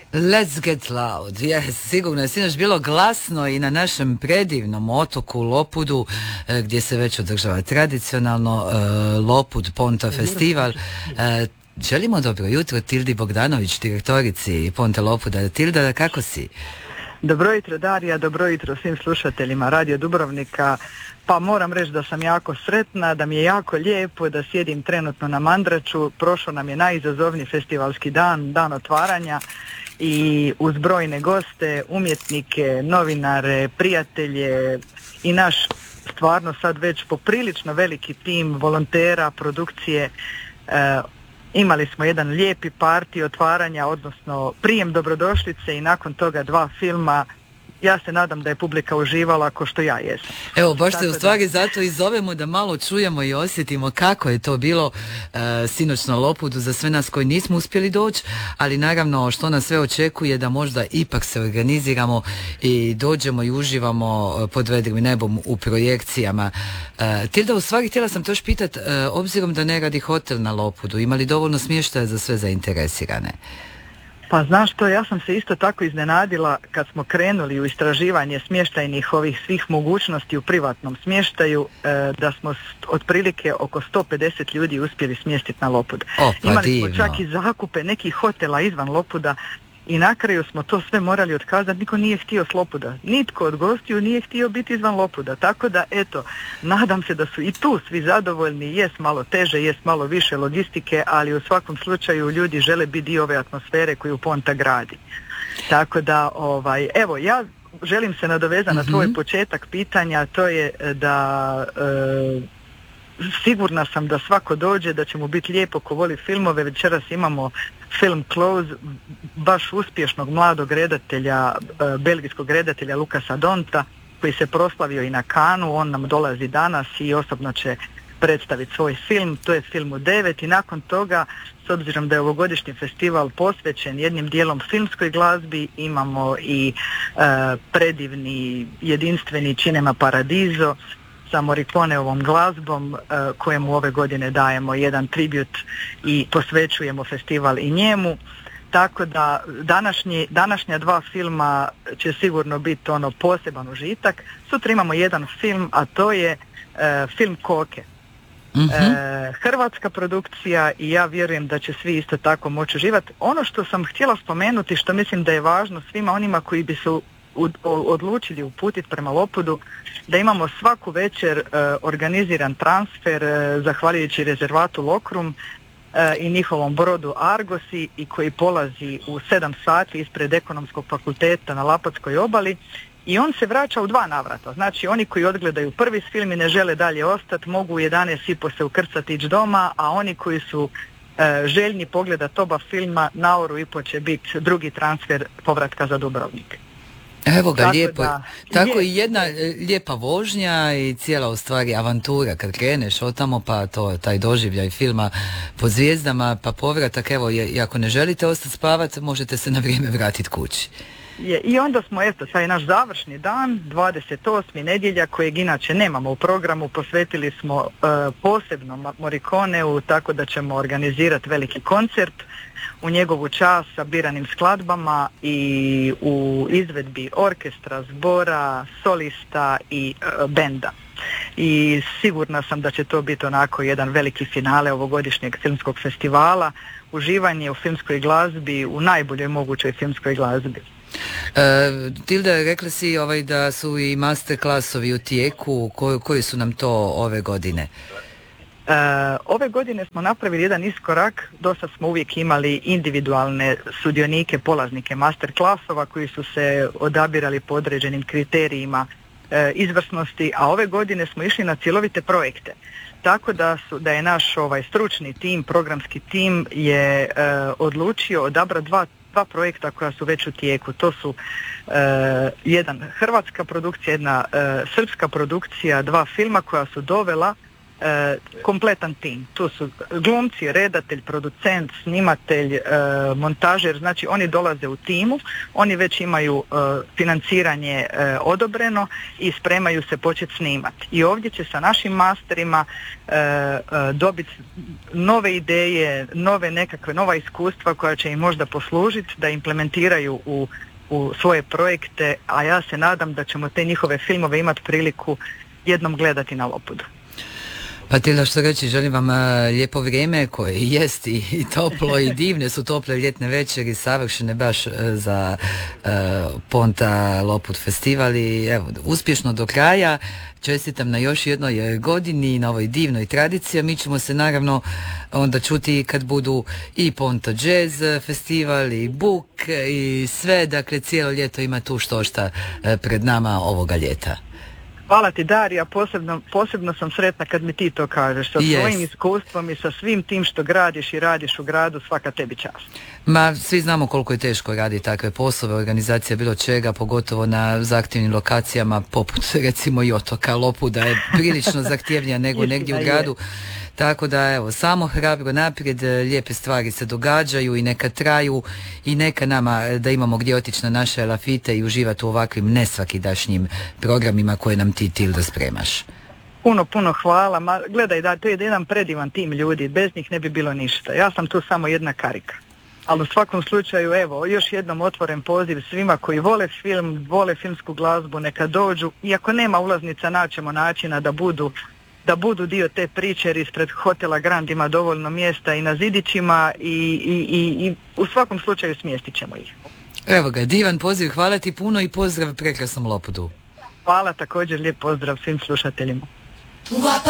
Let's get loud. Yes, sigurno je sinoć bilo glasno i na našem predivnom otoku Lopudu, gdje se već održava tradicionalno Lopud Ponta festival. Želimo dobro jutro Tildi Bogdanović, direktorici Ponte Lopuda. Tilda, kako si? Dobro jutro Darija, dobro jutro svim slušateljima Radio Dubrovnika. Pa moram reći da sam jako sretna, da mi je jako lijepo, da sjedim trenutno na Mandraču. Prošao nam je najizazovniji festivalski dan, dan otvaranja i uz brojne goste, umjetnike, novinare, prijatelje i naš stvarno sad već poprilično veliki tim volontera, produkcije. Imali smo jedan lijepi parti otvaranja, odnosno prijem dobrodošlice i nakon toga 2 filma. Ja se nadam da je publika uživala ko što ja jesam. Evo, baš se u stvari zato i zovemo da malo čujemo i osjetimo kako je to bilo sinoć na Lopudu za sve nas koji nismo uspjeli doći, ali naravno što nas sve očekuje da možda ipak se organiziramo i dođemo i uživamo pod vedrim nebom u projekcijama. Tilda, u stvari htjela sam to još pitat, obzirom da ne radi hotel na Lopudu, ima li dovoljno smještaja za sve zainteresirane? Pa znaš što, ja sam se isto tako iznenadila kad smo krenuli u istraživanje smještajnih ovih svih mogućnosti u privatnom smještaju, da smo otprilike oko 150 ljudi uspjeli smjestiti na Lopud. Imali smo čak i zakupe nekih hotela izvan Lopuda i na kraju smo to sve morali otkazati, niko nije htio s Lopuda. Nitko od gostiju nije htio biti izvan Lopuda, tako da eto, nadam se da su i tu svi zadovoljni, jest malo teže, jest malo više logistike, ali u svakom slučaju ljudi žele biti dio ove atmosfere koju Ponta gradi. Tako da, evo, ja želim se nadovezati na tvoj početak pitanja, to je da sigurna sam da svako dođe, da će mu biti lijepo ko voli filmove. Večeras imamo film Close, baš uspješnog mladog redatelja, belgijskog redatelja Lukasa Donta, koji se proslavio i na Cannesu. On nam dolazi danas i osobno će predstaviti svoj film. To je film u 9 i nakon toga, s obzirom da je ovogodišnji festival posvećen jednim dijelom filmskoj glazbi, imamo i predivni, jedinstveni Cinema Paradiso sa Morriconeovom glazbom, kojemu ove godine dajemo jedan tribut i posvećujemo festival i njemu. Tako da današnja 2 filma će sigurno biti poseban užitak. Sutra imamo jedan film, a to je film Koke. Hrvatska produkcija i ja vjerujem da će svi isto tako moći uživati. Ono što sam htjela spomenuti, što mislim da je važno svima onima koji bi se odlučili uputiti prema Lopudu, da imamo svaku večer organiziran transfer zahvaljujući rezervatu Lokrum i njihovom brodu Argosi i koji polazi u 7 sati ispred Ekonomskog fakulteta na Lapatskoj obali i on se vraća u 2 navrata. Znači oni koji odgledaju prvi film i ne žele dalje ostati mogu u 11:30 se ukrcati ići doma, a oni koji su željni pogledati oba filma na 1,5 će biti drugi transfer povratka za Dubrovnik. Evo ga, lijepo. Tako i jedna lijepa vožnja i cijela u stvari avantura kad kreneš od tamo, pa taj doživljaj filma pod zvijezdama, pa povratak. Evo, i ako ne želite ostati spavati, možete se na vrijeme vratiti kući. I onda smo, taj naš završni dan, 28. nedjelja, kojeg inače nemamo u programu, posvetili smo posebno Morriconeu, tako da ćemo organizirati veliki koncert u njegovu čast sa biranim skladbama i u izvedbi orkestra, zbora, solista i benda. I sigurna sam da će to biti onako jedan veliki finale ovogodišnjeg filmskog festivala, uživanje u filmskoj glazbi, u najboljoj mogućoj filmskoj glazbi. Tilda, rekla si da su i master klasovi u tijeku, koji su nam to ove godine? Ove godine smo napravili jedan iskorak, do sad smo uvijek imali individualne sudionike, polaznike master klasova koji su se odabirali po određenim kriterijima izvrsnosti, a ove godine smo išli na cjelovite projekte. Tako da je naš stručni tim, programski tim je odlučio odabrati dva projekta koja su već u tijeku. To su jedan hrvatska produkcija, jedna srpska produkcija, 2 filma koja su dovela kompletan tim. Tu su glumci, redatelj, producent, snimatelj, montažer, znači oni dolaze u timu, oni već imaju financiranje odobreno i spremaju se početi snimati. I ovdje će sa našim masterima dobiti nove ideje, nova iskustva koja će im možda poslužiti da implementiraju u svoje projekte, a ja se nadam da ćemo te njihove filmove imati priliku jednom gledati na Lopudu. Pa Tilda, što reći, želim vam lijepo vrijeme koje jest i toplo i divne su tople ljetne večeri, savršene baš za Ponta Lopud festival i evo, uspješno do kraja. Čestitam na još jednoj godini, na ovoj divnoj tradiciji, a mi ćemo se naravno onda čuti kad budu i Ponta Jazz festival i Buk i sve, dakle cijelo ljeto ima tu štošta pred nama ovoga ljeta. Hvala ti Darija, posebno sam sretna kad mi ti to kažeš, sa svojim iskustvom i sa svim tim što gradiš i radiš u gradu, svaka tebi čast. Ma, svi znamo koliko je teško raditi takve poslove, organizacija bilo čega, pogotovo na zahtjevnim lokacijama poput recimo i otoka Lopuda je prilično zahtjevnija nego negdje u gradu. Tako da evo, samo hrabro naprijed, lijepe stvari se događaju i neka traju i neka nama da imamo gdje otići na naše lafite i uživati u ovakvim nesvakidašnjim programima koje nam ti Tilda spremaš. Puno hvala. Ma, gledaj, da, to je jedan predivan tim ljudi, bez njih ne bi bilo ništa. Ja sam tu samo jedna karika. Ali u svakom slučaju, evo, još jednom otvoren poziv svima koji vole film, vole filmsku glazbu, neka dođu. Iako nema ulaznica, naćemo načina da budu dio te priče, jer ispred hotela Grand ima dovoljno mjesta i na zidićima i u svakom slučaju smjestit ćemo ih. Evo ga, divan poziv, hvala ti puno i pozdrav prekrasnom Lopudu. Hvala, također lijep pozdrav svim slušateljima.